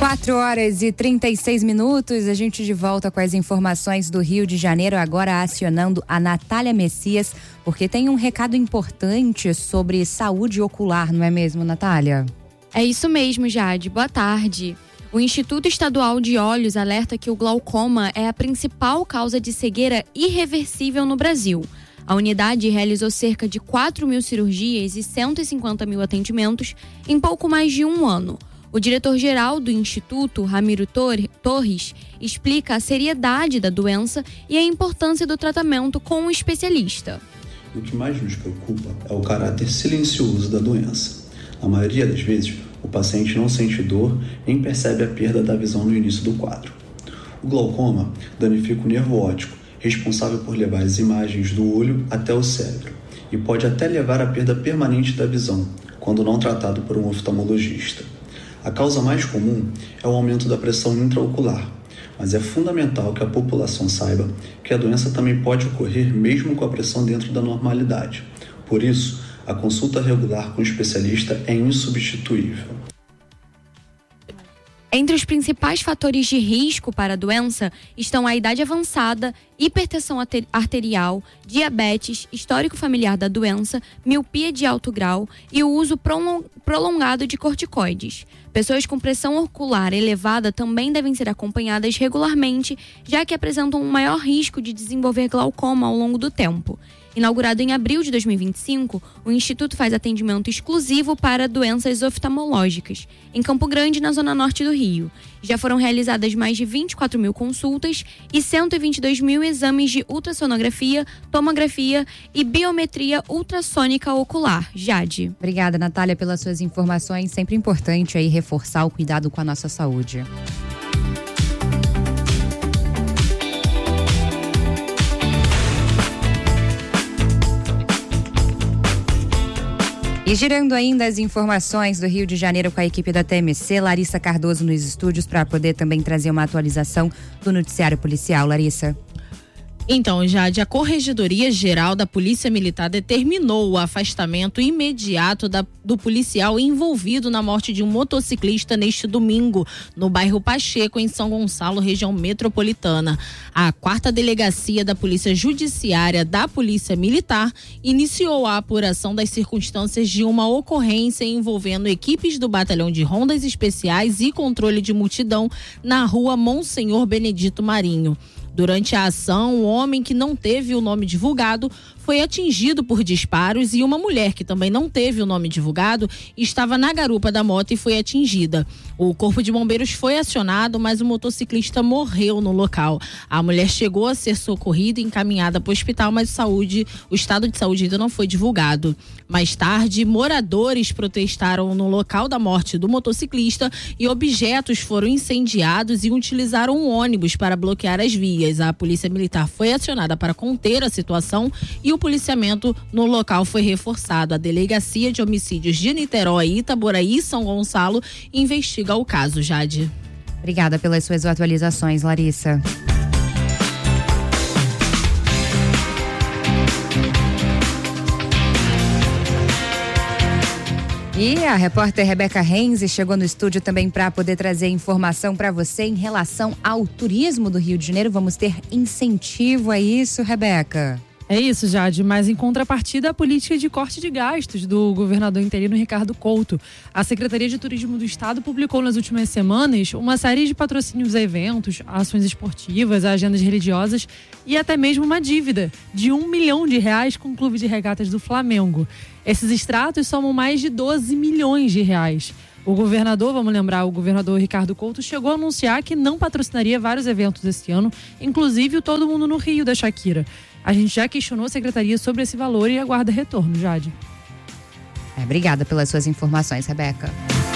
4h36, a gente de volta com as informações do Rio de Janeiro, agora acionando a Natália Messias, porque tem um recado importante sobre saúde ocular, não é mesmo, Natália? É isso mesmo, Jade. Boa tarde. O Instituto Estadual de Olhos alerta que o glaucoma é a principal causa de cegueira irreversível no Brasil. A unidade realizou cerca de 4.000 cirurgias e 150.000 atendimentos em pouco mais de um ano. O diretor-geral do Instituto, Ramiro Torres, explica a seriedade da doença e a importância do tratamento com um especialista. O que mais nos preocupa é o caráter silencioso da doença. Na maioria das vezes, o paciente não sente dor nem percebe a perda da visão no início do quadro. O glaucoma danifica o nervo óptico, responsável por levar as imagens do olho até o cérebro, e pode até levar à perda permanente da visão, quando não tratado por um oftalmologista. A causa mais comum é o aumento da pressão intraocular, mas é fundamental que a população saiba que a doença também pode ocorrer mesmo com a pressão dentro da normalidade. Por isso, a consulta regular com o especialista é insubstituível. Entre os principais fatores de risco para a doença estão a idade avançada, hipertensão arterial, diabetes, histórico familiar da doença, miopia de alto grau e o uso prolongado de corticoides. Pessoas com pressão ocular elevada também devem ser acompanhadas regularmente, já que apresentam um maior risco de desenvolver glaucoma ao longo do tempo. Inaugurado em abril de 2025, o Instituto faz atendimento exclusivo para doenças oftalmológicas, em Campo Grande, na zona norte do Rio. Já foram realizadas mais de 24.000 consultas e 122.000 exames de ultrassonografia, tomografia e biometria ultrassônica ocular. Jade. Obrigada, Natália, pelas suas informações. Sempre importante aí reforçar o cuidado com a nossa saúde. E girando ainda as informações do Rio de Janeiro com a equipe da TMC, Larissa Cardoso nos estúdios para poder também trazer uma atualização do noticiário policial. Larissa. Então, Jade, a Corregedoria Geral da Polícia Militar determinou o afastamento imediato do policial envolvido na morte de um motociclista neste domingo, no bairro Pacheco, em São Gonçalo, região metropolitana. A 4ª Delegacia da Polícia Judiciária da Polícia Militar iniciou a apuração das circunstâncias de uma ocorrência envolvendo equipes do Batalhão de Rondas Especiais e Controle de Multidão na rua Monsenhor Benedito Marinho. Durante a ação, um homem que não teve o nome divulgado foi atingido por disparos e uma mulher que também não teve o nome divulgado estava na garupa da moto e foi atingida. O corpo de bombeiros foi acionado, mas o motociclista morreu no local. A mulher chegou a ser socorrida e encaminhada para o hospital, mas o estado de saúde ainda não foi divulgado. Mais tarde, moradores protestaram no local da morte do motociclista e objetos foram incendiados e utilizaram um ônibus para bloquear as vias. A polícia militar foi acionada para conter a situação e o policiamento no local foi reforçado. A Delegacia de Homicídios de Niterói, Itaboraí e São Gonçalo investiga o caso. Jade. Obrigada pelas suas atualizações, Larissa. E a repórter Rebeca Renzi chegou no estúdio também para poder trazer informação para você em relação ao turismo do Rio de Janeiro. Vamos ter incentivo a isso, Rebeca? É isso, Jade, mas em contrapartida a política de corte de gastos do governador interino Ricardo Couto. A Secretaria de Turismo do Estado publicou nas últimas semanas uma série de patrocínios a eventos, ações esportivas, agendas religiosas e até mesmo uma dívida de R$1 milhão com o Clube de Regatas do Flamengo. Esses extratos somam mais de R$12 milhões. O governador, vamos lembrar, o governador Ricardo Couto chegou a anunciar que não patrocinaria vários eventos esse ano, inclusive o Todo Mundo no Rio da Shakira. A gente já questionou a secretaria sobre esse valor e aguarda retorno, Jade. Obrigada pelas suas informações, Rebeca.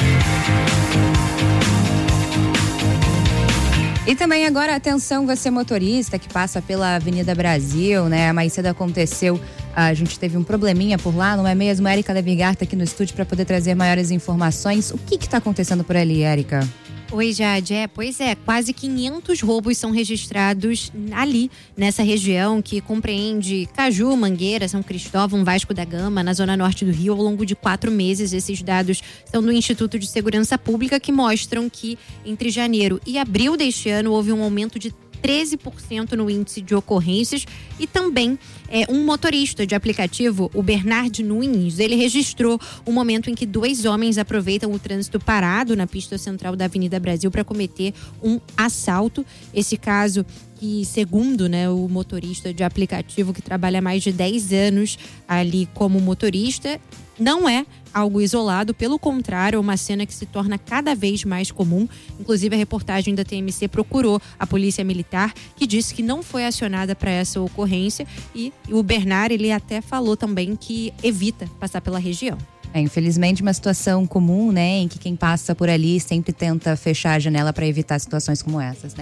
E também agora, atenção, você motorista que passa pela Avenida Brasil, né? Mais cedo aconteceu, a gente teve um probleminha por lá, não é mesmo? Érica Levigar tá aqui no estúdio para poder trazer maiores informações. O que está acontecendo por ali, Érica? Oi, Jade. Pois é, quase 500 roubos são registrados ali, nessa região que compreende Caju, Mangueira, São Cristóvão, Vasco da Gama, na zona norte do Rio, ao longo de 4 meses. Esses dados são do Instituto de Segurança Pública, que mostram que entre janeiro e abril deste ano houve um aumento de 13% no índice de ocorrências. E também um motorista de aplicativo, o Bernard Nunes, ele registrou um momento em que 2 homens aproveitam o trânsito parado na pista central da Avenida Brasil para cometer um assalto. Esse caso que, segundo o motorista de aplicativo, que trabalha há mais de 10 anos ali como motorista, não é algo isolado, pelo contrário, é uma cena que se torna cada vez mais comum. Inclusive, a reportagem da TMC procurou a Polícia Militar, que disse que não foi acionada para essa ocorrência, e o Bernard, ele até falou também que evita passar pela região. Infelizmente, uma situação comum, em que quem passa por ali sempre tenta fechar a janela para evitar situações como essas,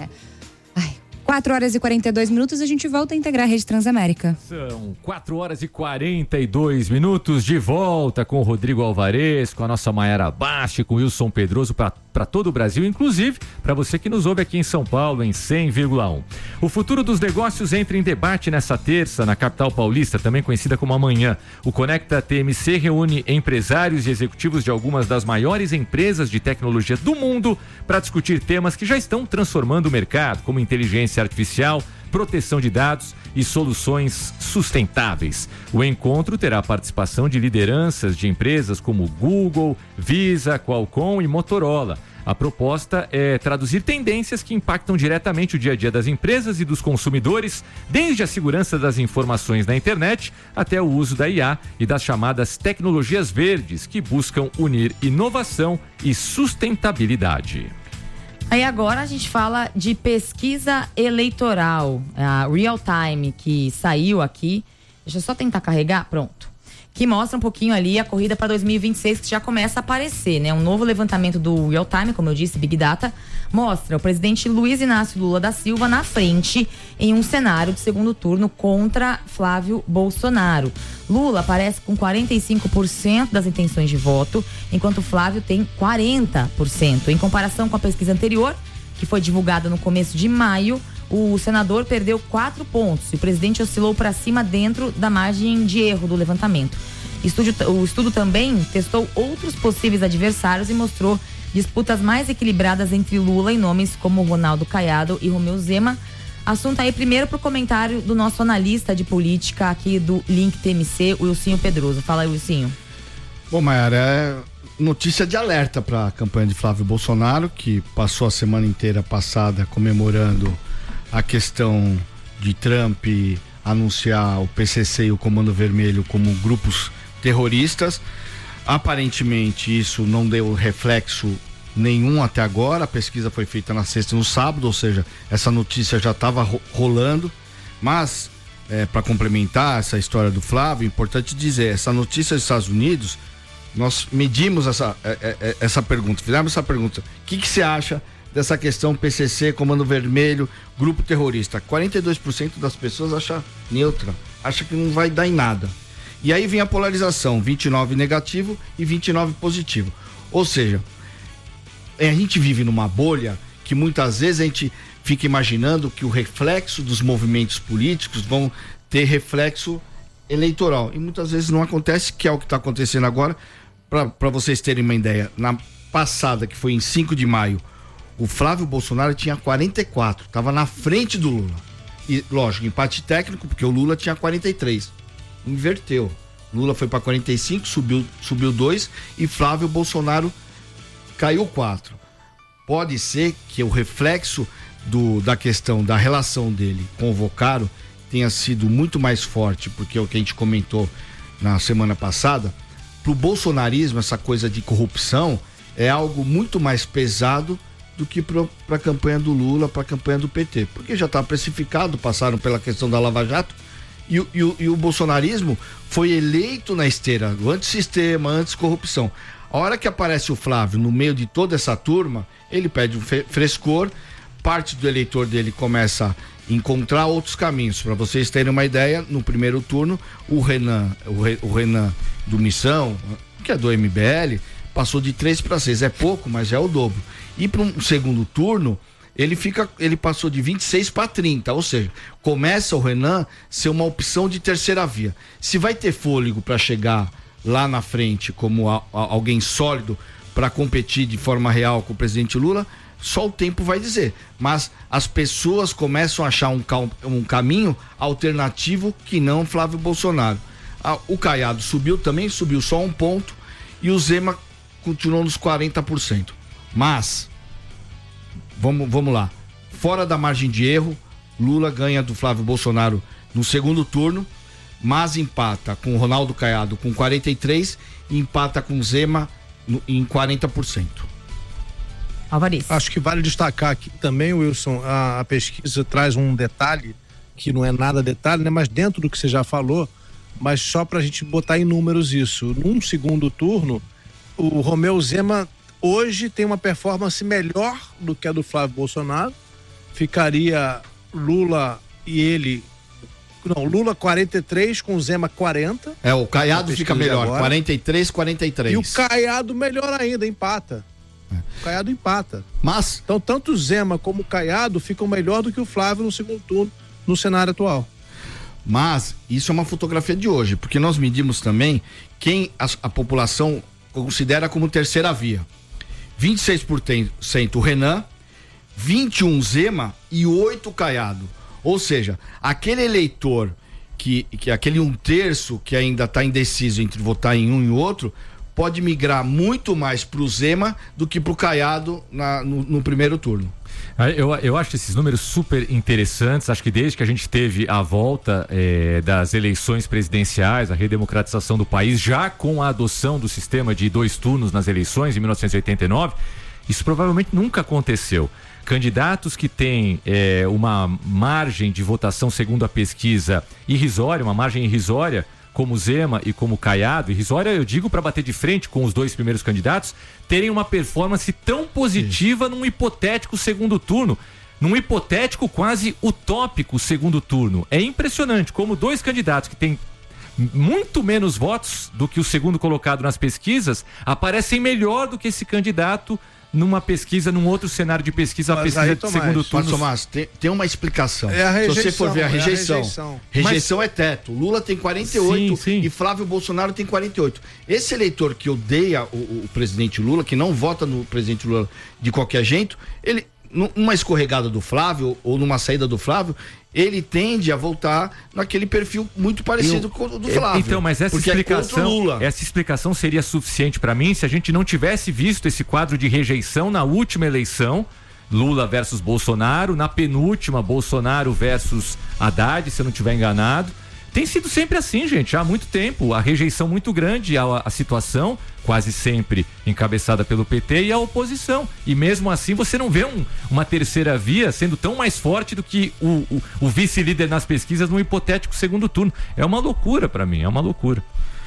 4h42, a gente volta a integrar a Rede Transamérica. São 4h42, de volta com o Rodrigo Alvarez, com a nossa Mayara Basti, com o Wilson Pedroso para todo o Brasil, inclusive para você que nos ouve aqui em São Paulo, em 100,1. O futuro dos negócios entra em debate nessa terça, na capital paulista, também conhecida como Amanhã. O Conecta TMC reúne empresários e executivos de algumas das maiores empresas de tecnologia do mundo para discutir temas que já estão transformando o mercado, como inteligência artificial, proteção de dados e soluções sustentáveis. O encontro terá a participação de lideranças de empresas como Google, Visa, Qualcomm e Motorola. A proposta é traduzir tendências que impactam diretamente o dia a dia das empresas e dos consumidores, desde a segurança das informações na internet até o uso da IA e das chamadas tecnologias verdes, que buscam unir inovação e sustentabilidade. Aí agora a gente fala de pesquisa eleitoral, a Real Time, que saiu aqui. Deixa eu só tentar carregar, pronto. Que mostra um pouquinho ali a corrida para 2026, que já começa a aparecer, Um novo levantamento do Real Time, como eu disse, Big Data, mostra o presidente Luiz Inácio Lula da Silva na frente em um cenário de segundo turno contra Flávio Bolsonaro. Lula aparece com 45% das intenções de voto, enquanto Flávio tem 40%. Em comparação com a pesquisa anterior, que foi divulgada no começo de maio, o senador perdeu 4 pontos e o presidente oscilou para cima dentro da margem de erro do levantamento. O estudo também testou outros possíveis adversários e mostrou disputas mais equilibradas entre Lula e nomes como Ronaldo Caiado e Romeu Zema. Assunto aí primeiro para o comentário do nosso analista de política aqui do Link TMC, o Wilsinho Pedroso. Fala aí, Wilsinho. Bom, Mayara, é notícia de alerta para a campanha de Flávio Bolsonaro, que passou a semana inteira passada comemorando a questão de Trump anunciar o PCC e o Comando Vermelho como grupos terroristas. Aparentemente isso não deu reflexo nenhum até agora. A pesquisa foi feita na sexta e no sábado, ou seja, essa notícia já estava rolando. Mas, para complementar essa história do Flávio, é importante dizer, essa notícia dos Estados Unidos, nós medimos essa pergunta, fizemos essa pergunta: o que você acha dessa questão PCC, Comando Vermelho, grupo terrorista? 42% das pessoas acha neutra, acha que não vai dar em nada. E aí vem a polarização, 29 negativo e 29 positivo. Ou seja, a gente vive numa bolha que muitas vezes a gente fica imaginando que o reflexo dos movimentos políticos vão ter reflexo eleitoral. E muitas vezes não acontece, que é o que está acontecendo agora. Para vocês terem uma ideia, na passada, que foi em 5 de maio, o Flávio Bolsonaro tinha 44, estava na frente do Lula. E, lógico, empate técnico, porque o Lula tinha 43. Inverteu. Lula foi para 45, subiu 2 e Flávio Bolsonaro caiu 4. Pode ser que o reflexo da questão da relação dele com o Vocaro tenha sido muito mais forte, porque é o que a gente comentou na semana passada. Para o bolsonarismo, essa coisa de corrupção é algo muito mais pesado do que para a campanha do Lula, para a campanha do PT, porque já está precificado, passaram pela questão da Lava Jato, e o bolsonarismo foi eleito na esteira do antissistema, anticorrupção. A hora que aparece o Flávio no meio de toda essa turma, ele perde um frescor, parte do eleitor dele começa a encontrar outros caminhos. Para vocês terem uma ideia, no primeiro turno, o Renan do Missão, que é do MBL, passou de 3 para 6. É pouco, mas já é o dobro. E para um segundo turno, ele passou de 26 para 30, ou seja, começa o Renan ser uma opção de terceira via. Se vai ter fôlego para chegar lá na frente como alguém sólido para competir de forma real com o presidente Lula, só o tempo vai dizer. Mas as pessoas começam a achar um caminho alternativo que não Flávio Bolsonaro. O Caiado subiu só 1 ponto, e o Zema continuou nos 40%. Mas, vamos lá, fora da margem de erro, Lula ganha do Flávio Bolsonaro no segundo turno, mas empata com o Ronaldo Caiado com 43% e empata com o Zema em 40%. Alvarez. Acho que vale destacar aqui também, Wilson, a pesquisa traz um detalhe, que não é nada detalhe, né? Mas dentro do que você já falou, mas só pra gente botar em números isso. Num segundo turno, o Romeu Zema hoje tem uma performance melhor do que a do Flávio Bolsonaro. Ficaria Lula e ele... Não, Lula 43 com o Zema 40. O Caiado fica melhor, agora. 43. E o Caiado melhor ainda, empata. O Caiado empata. Mas... Então, tanto o Zema como o Caiado ficam melhor do que o Flávio no segundo turno, no cenário atual. Mas isso é uma fotografia de hoje, porque nós medimos também quem a população considera como terceira via. 26% o Renan, 21% Zema e 8% Caiado. Ou seja, aquele eleitor que aquele 1/3 que ainda está indeciso entre votar em um e outro, pode migrar muito mais pro Zema do que pro Caiado no primeiro turno. Eu acho esses números super interessantes. Acho que desde que a gente teve a volta das eleições presidenciais, a redemocratização do país, já com a adoção do sistema de 2 turnos nas eleições em 1989, isso provavelmente nunca aconteceu. Candidatos que têm uma margem de votação, segundo a pesquisa, irrisória, uma margem irrisória, como Zema e como Caiado, irrisória eu digo para bater de frente com os 2 primeiros candidatos, terem uma performance tão positiva num hipotético segundo turno, num hipotético quase utópico segundo turno. É impressionante como 2 candidatos que têm muito menos votos do que o segundo colocado nas pesquisas aparecem melhor do que esse candidato numa pesquisa, num outro cenário de pesquisa, a pesquisa de segundo turno. Mas, Tomás, tem uma explicação. É a rejeição. Se você for ver a rejeição. Rejeição é teto. Lula tem 48 sim. E Flávio Bolsonaro tem 48. Esse eleitor que odeia o presidente Lula, que não vota no presidente Lula de qualquer jeito, ele, numa escorregada do Flávio ou numa saída do Flávio, ele tende a voltar naquele perfil muito parecido com o do Flávio. Então, mas essa explicação seria suficiente para mim se a gente não tivesse visto esse quadro de rejeição na última eleição, Lula versus Bolsonaro, na penúltima, Bolsonaro versus Haddad, se eu não estiver enganado. Tem sido sempre assim, gente, há muito tempo, a rejeição muito grande à situação, quase sempre encabeçada pelo PT e a oposição. E mesmo assim você não vê uma terceira via sendo tão mais forte do que o vice-líder nas pesquisas num hipotético segundo turno. É uma loucura para mim, é uma loucura.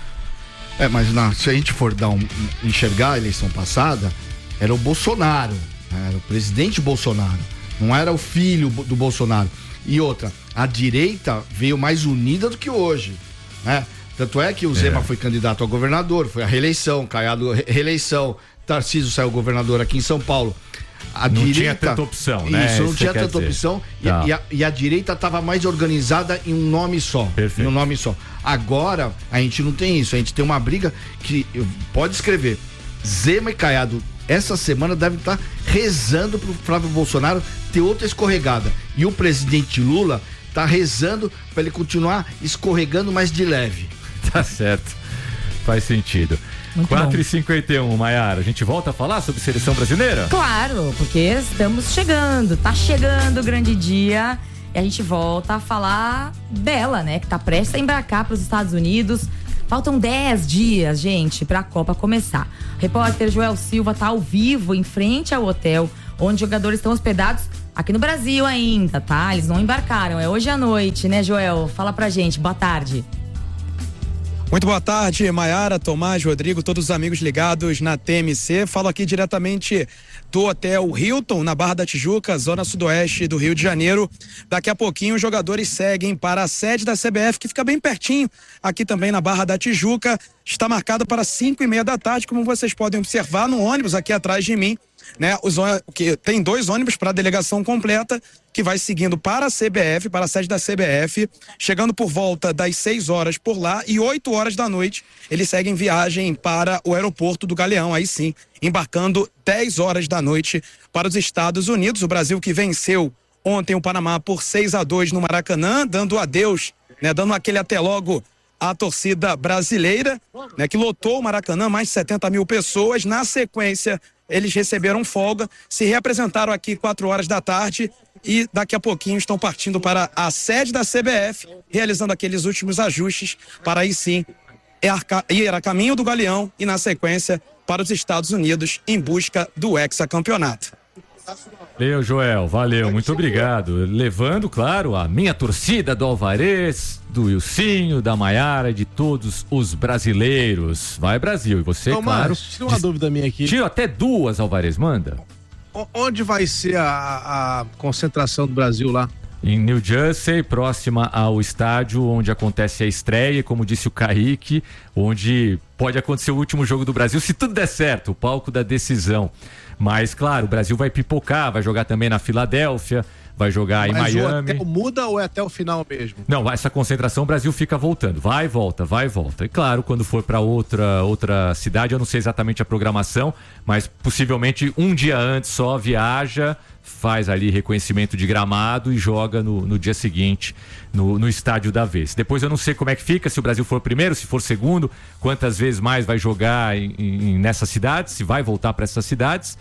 Mas se a gente for enxergar a eleição passada, era o Bolsonaro, era o presidente Bolsonaro, não era o filho do Bolsonaro. E outra, a direita veio mais unida do que hoje, né? Tanto é que o Zema foi candidato a governador, foi a reeleição, Caiado reeleição, Tarcísio saiu governador aqui em São Paulo. Não tinha tanta opção, né? Isso, não tinha tanta opção. E a direita estava mais organizada em um nome só. Perfeito. Em um nome só. Agora, a gente não tem isso. A gente tem uma briga que, pode escrever, Zema e Caiado, essa semana devem estar rezando pro Flávio Bolsonaro ter outra escorregada. E o presidente Lula tá rezando para ele continuar escorregando, mas de leve. Tá certo. Faz sentido. 4h51, Maiara. A gente volta a falar sobre seleção brasileira? Claro, porque estamos chegando. Tá chegando o grande dia. E a gente volta a falar dela, né? Que tá prestes a embarcar para os Estados Unidos. Faltam 10 dias, gente, pra Copa começar. O repórter Joel Silva tá ao vivo em frente ao hotel onde os jogadores estão hospedados aqui no Brasil ainda, tá? Eles não embarcaram, é hoje à noite, né, Joel? Fala pra gente, boa tarde. Muito boa tarde, Maiara, Tomás, Rodrigo, todos os amigos ligados na TMC. Falo aqui diretamente do Hotel Hilton, na Barra da Tijuca, zona sudoeste do Rio de Janeiro. Daqui a pouquinho os jogadores seguem para a sede da CBF, que fica bem pertinho, aqui também na Barra da Tijuca. Está marcado para 5h30 da tarde, como vocês podem observar no ônibus aqui atrás de mim, né? Que tem 2 ônibus para a delegação completa, que vai seguindo para a CBF, para a sede da CBF, chegando por volta das 6 horas por lá, e 8 horas da noite eles seguem viagem para o aeroporto do Galeão, aí sim, embarcando 10 horas da noite para os Estados Unidos. O Brasil que venceu ontem o Panamá por 6-2 no Maracanã, dando adeus, né, dando aquele até logo à torcida brasileira, né, que lotou o Maracanã, mais de 70 mil pessoas. Na sequência, eles receberam folga, se reapresentaram aqui 4 horas da tarde e daqui a pouquinho estão partindo para a sede da CBF, realizando aqueles últimos ajustes para aí sim ir a caminho do Galeão e na sequência para os Estados Unidos em busca do hexacampeonato. Valeu, Joel, valeu, muito obrigado. Levando, claro, a minha torcida do Alvarez, do Wilsinho, da Maiara e de todos os brasileiros. Vai, Brasil, e você, Tomás, claro. tira uma dúvida minha aqui. Tira até 2, Alvarez, manda. Onde vai ser a concentração do Brasil lá? Em New Jersey, próxima ao estádio onde acontece a estreia, como disse o Kaique, onde pode acontecer o último jogo do Brasil, se tudo der certo, o palco da decisão. Mas, claro, o Brasil vai pipocar, vai jogar também na Filadélfia, vai jogar em Miami. Mas o hotel muda ou é até o final mesmo? Não, essa concentração o Brasil fica voltando, vai e volta, vai e volta. E claro, quando for para outra cidade, eu não sei exatamente a programação, mas possivelmente um dia antes só viaja, faz ali reconhecimento de gramado e joga no dia seguinte no estádio da vez. Depois eu não sei como é que fica, se o Brasil for primeiro, se for segundo, quantas vezes mais vai jogar nessas cidades, se vai voltar para essas cidades,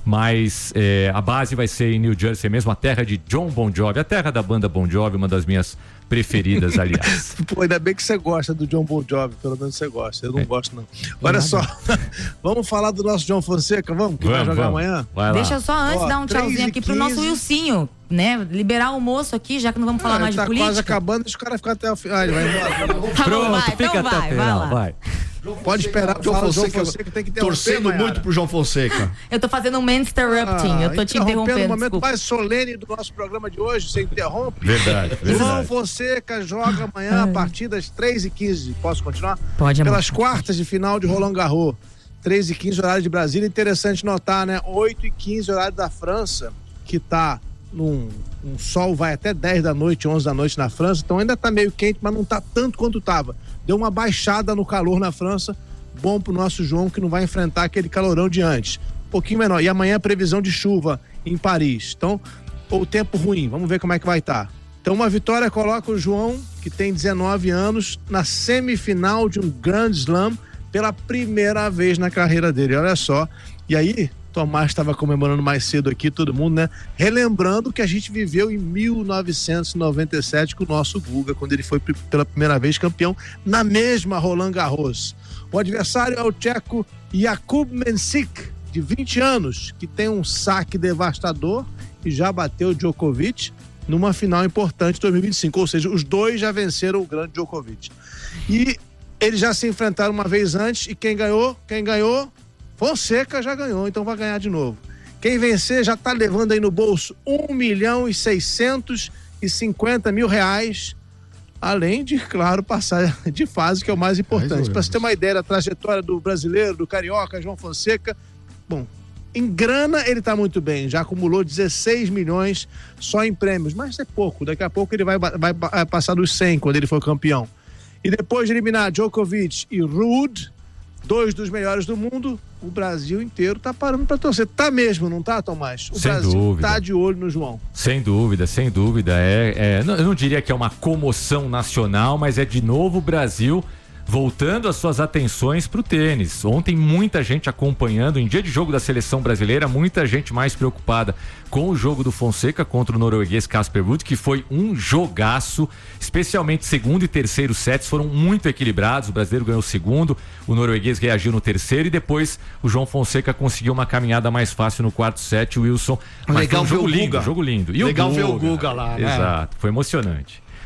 mas a base vai ser em New Jersey mesmo, a terra de John Bon Jovi, a terra da banda Bon Jovi, uma das minhas preferidas, aliás. Pô, ainda bem que você gosta do John Bon Jovi, pelo menos você gosta, eu não gosto não. Olha só, vamos falar do nosso João Fonseca, vamos? Que vai jogar amanhã? Vai lá. Deixa eu só antes dar um tchauzinho aqui pro nosso Wilsinho, né? Liberar o almoço aqui, já que não vamos falar mais de política. Tá quase acabando, deixa o cara ficar até o final. Ele vai embora. Pronto, fica até o final, vai. Pode esperar, João Fonseca tem que ter torcendo muito pro João Fonseca. Eu tô fazendo um manstarrupting, eu tô te interrompendo. No momento mais solene do nosso programa de hoje, você interrompe. Verdade. João Fonseca joga amanhã a partir das 3h15. Posso continuar? Pode, amor. Pelas quartas de final de Roland Garros. 3h15, horário de Brasília. Interessante notar, né? 8h15, horário da França, que tá um sol, vai até 10 da noite, 11 da noite na França, então ainda tá meio quente, mas não tá tanto quanto tava. Deu uma baixada no calor na França, bom pro nosso João, que não vai enfrentar aquele calorão de antes. Um pouquinho menor. E amanhã previsão de chuva em Paris. Então, o tempo ruim, vamos ver como é que vai estar. Então, uma vitória coloca o João, que tem 19 anos, na semifinal de um Grand Slam pela primeira vez na carreira dele. Olha só. E aí, Tomás estava comemorando mais cedo aqui, todo mundo, né? Relembrando que a gente viveu em 1997 com o nosso Guga, quando ele foi pela primeira vez campeão na mesma Roland Garros. O adversário é o tcheco Jakub Mensik, de 20 anos, que tem um saque devastador e já bateu o Djokovic numa final importante de 2025. Ou seja, os dois já venceram o grande Djokovic. E eles já se enfrentaram uma vez antes e quem ganhou? Fonseca já ganhou, então vai ganhar de novo. Quem vencer já tá levando aí no bolso R$1.650.000, além de, claro, passar de fase, que é o mais importante. Para você ter uma ideia da trajetória do brasileiro, do carioca, João Fonseca, bom, em grana ele tá muito bem, já acumulou 16 milhões só em prêmios, mas é pouco, daqui a pouco ele vai passar dos 100 quando ele for campeão. E depois de eliminar Djokovic e Ruud, 2 dos melhores do mundo, o Brasil inteiro tá parando para torcer. Tá mesmo, não tá, Tomás? O Brasil tá de olho no João. Sem dúvida, sem dúvida. Eu não diria que é uma comoção nacional, mas é de novo o Brasil voltando as suas atenções para o tênis. Ontem muita gente acompanhando, em dia de jogo da seleção brasileira, muita gente mais preocupada com o jogo do Fonseca contra o norueguês Casper Ruud, que foi um jogaço, especialmente segundo e terceiro sets foram muito equilibrados. O brasileiro ganhou o segundo, o norueguês reagiu no terceiro e depois o João Fonseca conseguiu uma caminhada mais fácil no quarto set, o Wilson. Mas legal foi um jogo ver o lindo, Guga. jogo lindo. E legal o Guga, ver o Guga lá, né? Exato, foi emocionante.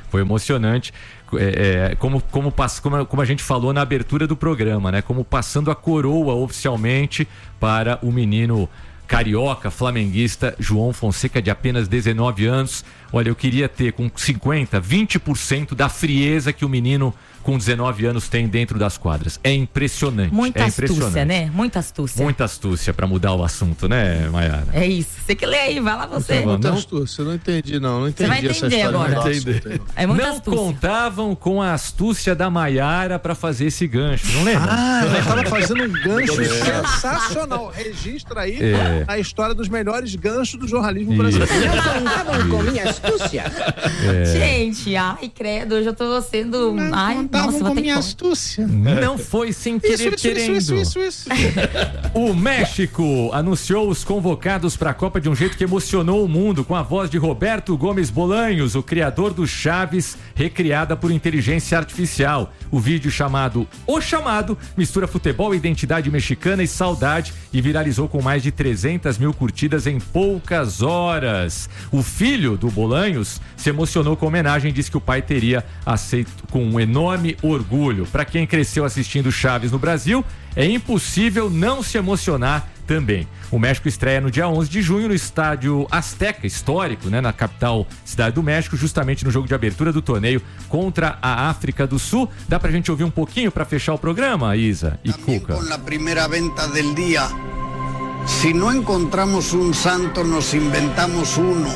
Foi emocionante. Como a gente falou na abertura do programa, né? Como passando a coroa oficialmente para o menino carioca, flamenguista, João Fonseca, de apenas 19 anos. Olha, eu queria ter com 20% da frieza que o menino com 19 anos tem dentro das quadras. É impressionante. Muita astúcia, né? Muita astúcia. Muita astúcia pra mudar o assunto, né, Mayara? É isso. Você que lê aí, vai lá você. Muita astúcia, eu não entendi, não. Não entendi. Você vai entender agora. É muita astúcia. Contavam com a astúcia da Mayara pra fazer esse gancho, não lembra? Ela tava fazendo um gancho sensacional. Registra aí a história dos melhores ganchos do jornalismo brasileiro. Contavam com minha astúcia. Gente, ai, credo, hoje eu tô sendo... Contavam com minha astúcia. Não foi sem querer querendo. Isso. O México anunciou os convocados para a Copa de um jeito que emocionou o mundo, com a voz de Roberto Gomes Bolanhos, o criador do Chaves, recriada por inteligência artificial. O vídeo chamado O Chamado mistura futebol, identidade mexicana e saudade e viralizou com mais de 300 mil curtidas em poucas horas. O filho do Bolanhos se emocionou com a homenagem e disse que o pai teria aceito com um enorme orgulho. Para quem cresceu assistindo Chaves no Brasil, é impossível não se emocionar também. O México estreia no dia 11 de junho no estádio Azteca, histórico, né, na capital cidade do México, justamente no jogo de abertura do torneio contra a África do Sul. Dá pra gente ouvir um pouquinho para fechar o programa, Isa e Cuca? Com a primeira venta del dia. Se não encontramos um santo, nos inventamos uno.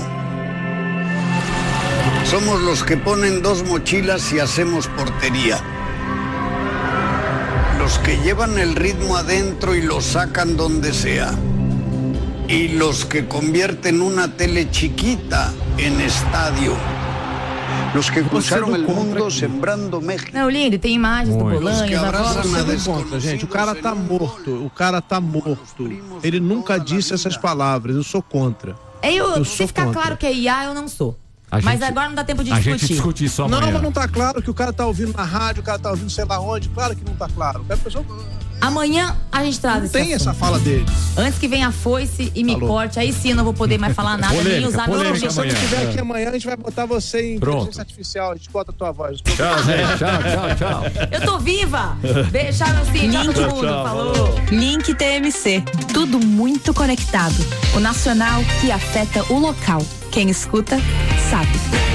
Somos los que ponen 2 mochilas y hacemos portería. Los que llevan el ritmo adentro y lo sacan donde sea. Y los que convierten una tele chiquita en estadio. Los que cruzaron el mundo sembrando México. Não, lindo, tem imagens do Bolanhos. Gente, o cara tá morto. Ele nunca disse essas palavras. Eu sou contra. Se ficar claro que é IA, eu não sou. Mas agora não dá tempo de discutir. A gente discutir só amanhã. Não, mas não tá claro que o cara tá ouvindo na rádio, o cara tá ouvindo sei lá onde. Claro que não tá claro. Amanhã a gente traz esse assunto. Tem essa fala dele. Antes que venha a foice e me corte, aí sim eu não vou poder mais falar nada, nem usar meu nome. Se você não estiver aqui amanhã, a gente vai botar você em inteligência artificial. A gente bota a tua voz. Tchau, gente. Tchau. Eu tô viva. Beijo, sim. Tchau, todo mundo. Falou. Link TMC. Tudo muito conectado. O nacional que afeta o local. Quem escuta, sabe.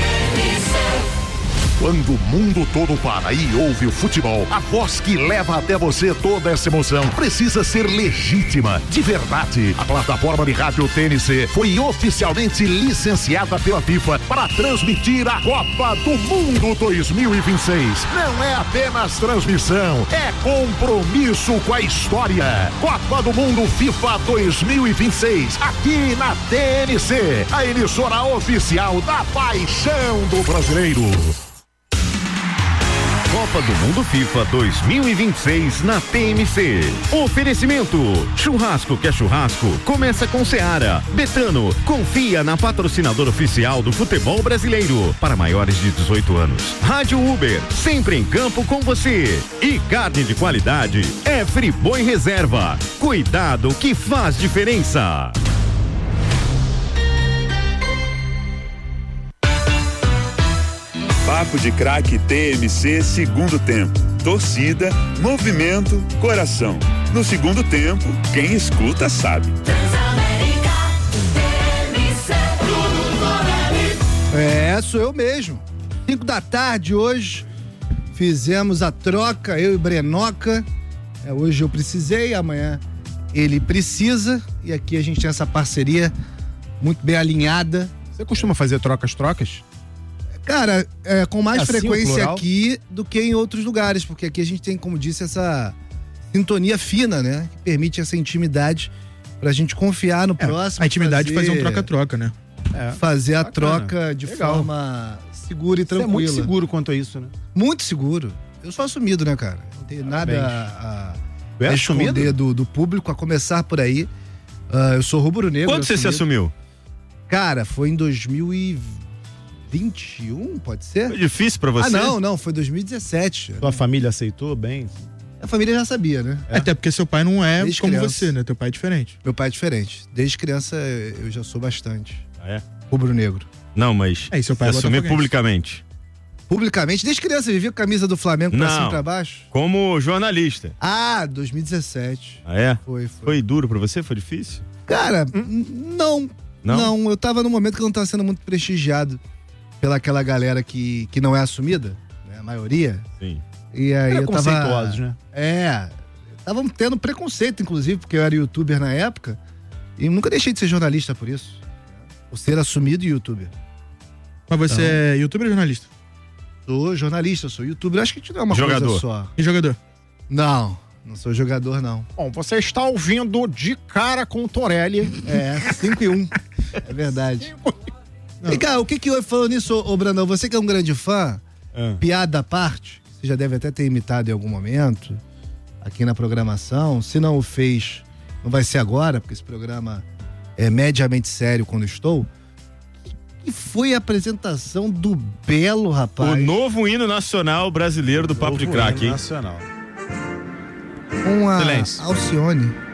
Quando o mundo todo para e ouve o futebol, a voz que leva até você toda essa emoção precisa ser legítima, de verdade. A plataforma de rádio TNC foi oficialmente licenciada pela FIFA para transmitir a Copa do Mundo 2026. Não é apenas transmissão, é compromisso com a história. Copa do Mundo FIFA 2026, aqui na TNC, a emissora oficial da paixão do brasileiro. Copa do Mundo FIFA 2026 na TMC. Oferecimento: churrasco que é churrasco, começa com Seara. Betano, confia na patrocinadora oficial do futebol brasileiro. Para maiores de 18 anos. Rádio Uber, sempre em campo com você. E carne de qualidade é Friboi Reserva. Cuidado que faz diferença. Papo de Craque TMC segundo tempo. Torcida, movimento, coração. No segundo tempo, quem escuta sabe. Sou eu mesmo. 5 da tarde hoje, fizemos a troca, eu e Brenoca. Hoje eu precisei, amanhã ele precisa. E aqui a gente tem essa parceria muito bem alinhada. Você costuma fazer trocas? Cara, com mais assim, frequência aqui do que em outros lugares, porque aqui a gente tem, como disse, essa sintonia fina, né? Que permite essa intimidade pra gente confiar no próximo. A intimidade de fazer um troca-troca, né? Fazer a troca de forma segura e tranquila. Você é muito seguro quanto a isso, né? Muito seguro. Eu sou assumido, né, cara? Não tenho nada a esconder do público, a começar por aí. Eu sou rubro-negro. Quando você se assumiu? Cara, foi em 2021, pode ser? Foi difícil pra você? Não, foi 2017. Sua família aceitou bem? A família já sabia, né? Até porque seu pai não é desde como criança. você, né? Teu pai é diferente. Meu pai é diferente. Desde criança eu já sou bastante. Ah, é? Rubro-negro. Não, mas seu pai assumir publicamente. publicamente. Desde criança, vivia com a camisa do Flamengo pra Não. cima e pra baixo. Como jornalista. Ah, 2017. Ah, é? Foi. Foi duro pra você? Foi difícil? Cara, não. Eu tava num momento que eu não tava sendo muito prestigiado pela aquela galera que não é assumida, né? A maioria. Sim. E aí eu tava... Conceituosos, né? Estavam tendo preconceito, inclusive, porque eu era youtuber na época. E nunca deixei de ser jornalista por isso. Por ser assumido youtuber. Mas você é youtuber ou jornalista? Sou jornalista, sou youtuber. Acho que não é uma Jogador. coisa só. E jogador? Não sou jogador, não. Bom, você está ouvindo De Cara com o Torelli. 5-1. É verdade. E cara, o que eu falando nisso, ô Brandão? Você que é um grande fã, piada à parte, você já deve até ter imitado em algum momento aqui na programação. Se não o fez, não vai ser agora, porque esse programa é mediamente sério quando estou. Que foi a apresentação do Belo, rapaz. O novo hino nacional brasileiro do Papo de Craque, hein? Nacional. Com a Silêncio. Alcione.